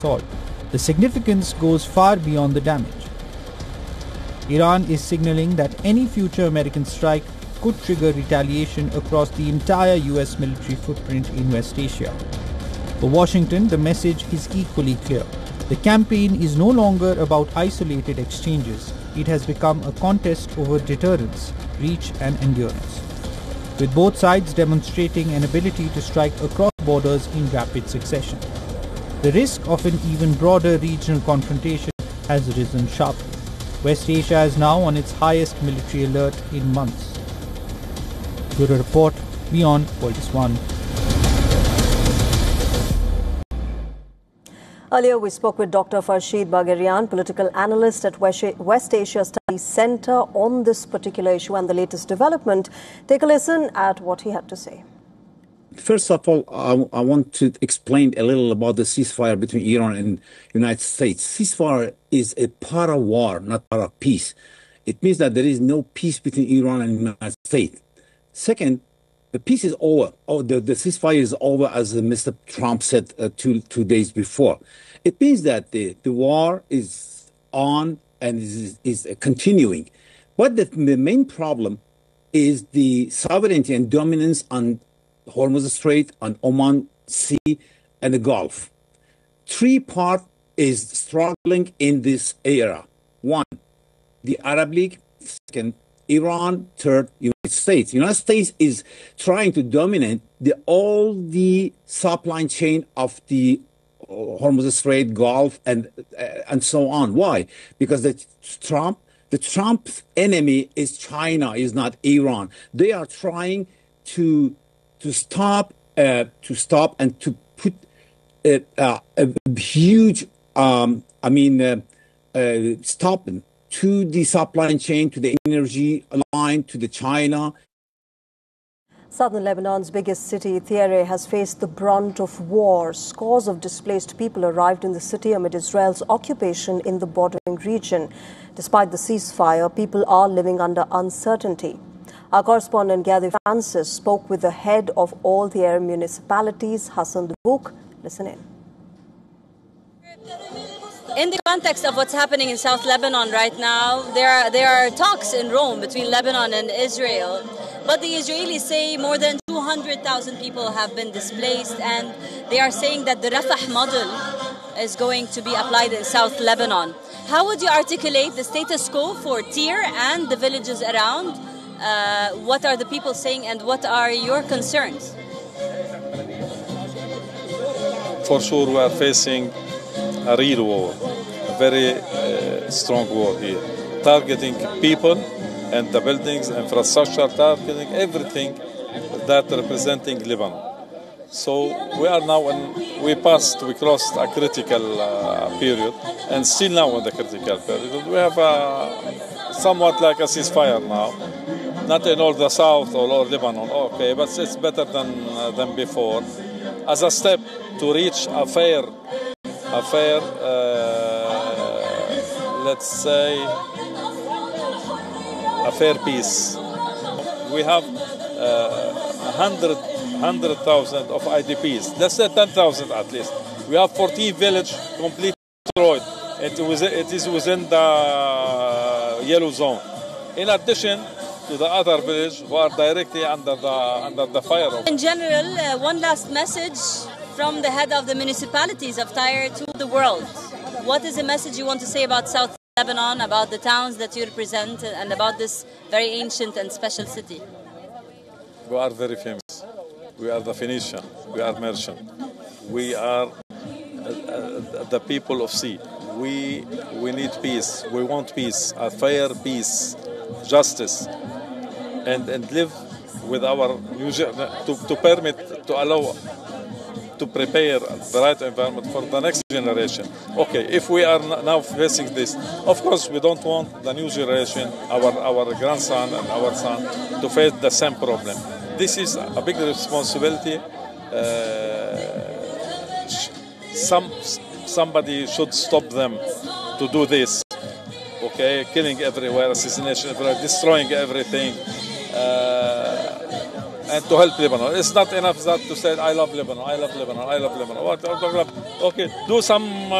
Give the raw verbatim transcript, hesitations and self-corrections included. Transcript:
assault. The significance goes far beyond the damage. Iran is signaling that any future American strike could trigger retaliation across the entire U S military footprint in West Asia. For Washington, the message is equally clear. The campaign is no longer about isolated exchanges. It has become a contest over deterrence, reach and endurance, with both sides demonstrating an ability to strike across borders in rapid succession. The risk of an even broader regional confrontation has risen sharply. West Asia is now on its highest military alert in months. Bureau Report, Beyond World is One. Earlier, we spoke with Doctor Farshid Bagherian, political analyst at West Asia Studies Center, on this particular issue and the latest development. Take a listen at what he had to say. First of all, I, I want to explain a little about the ceasefire between Iran and United States. Ceasefire is a para-war, not para-peace. It means that there is no peace between Iran and the United States. Second, the peace is over. Oh, the, the ceasefire is over, as Mister Trump said uh, two, two days before. It means that the, the war is on and is, is continuing. But the, the main problem is the sovereignty and dominance on Hormuz Strait, on Oman Sea, and the Gulf. Three parts is struggling in this era. One, the Arab League. Second, Iran. Third, United States. United States is trying to dominate the all the supply chain of the Hormuz Strait, Gulf, and uh, and so on. Why? Because the Trump, the Trump's enemy is China, is not Iran. They are trying to to stop, uh, to stop, and to put a, uh, a huge, um, I mean, uh, uh, stop to the supply chain, to the energy line, to the China. Southern Lebanon's biggest city, Thierry, has faced the brunt of war. Scores of displaced people arrived in the city amid Israel's occupation in the bordering region. Despite the ceasefire, people are living under uncertainty. Our correspondent Gadi Francis spoke with the head of all Thierry municipalities, Hassan Dabouk. Listen in. In the context of what's happening in South Lebanon right now, there are, there are talks in Rome between Lebanon and Israel. But the Israelis say more than two hundred thousand people have been displaced, and they are saying that the Rafah model is going to be applied in South Lebanon. How would you articulate the status quo for Tyre and the villages around? Uh, what are the people saying, and what are your concerns? For sure, we are facing a real war, a very uh, strong war here, targeting people and the buildings, infrastructure, targeting everything that representing Lebanon. So we are now, in, we passed, we crossed a critical uh, period, and still now in the critical period. We have a, somewhat like a ceasefire now. Not in all the south or all Lebanon, okay, but it's better than uh, than before. As a step to reach a fair, a fair, uh, let's say, a fair peace. We have uh, hundred, hundred thousand of I D Ps. Let's say ten thousand at least. We have fourteen villages completely destroyed. It was, it is within the yellow zone. In addition to the other village who are directly under the under the fire. In general, uh, one last message from the head of the municipalities of Tyre to the world. What is the message you want to say about South Lebanon, about the towns that you represent, and about this very ancient and special city? We are very famous. We are the Phoenician. We are merchant. We are uh, uh, the people of sea. We we need peace. We want peace, a fair peace, justice. And, and live with our new to, to permit, to allow, to prepare the right environment for the next generation. Okay, if we are now facing this, of course we don't want the new generation, our, our grandson and our son, to face the same problem. This is a big responsibility. Uh, some, somebody should stop them to do this. Okay, killing everywhere, assassination everywhere, destroying everything. Uh, and to help Lebanon. It's not enough that to say, I love Lebanon, I love Lebanon, I love Lebanon. What? Okay, do some